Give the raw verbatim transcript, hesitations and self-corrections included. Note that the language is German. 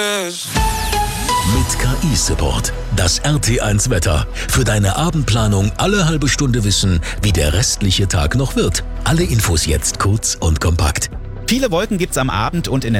Mit K I-Support. Das R T eins Wetter. Für deine Abendplanung alle halbe Stunde wissen, wie der restliche Tag noch wird. Alle Infos jetzt kurz und kompakt. Viele Wolken gibt's am Abend und in der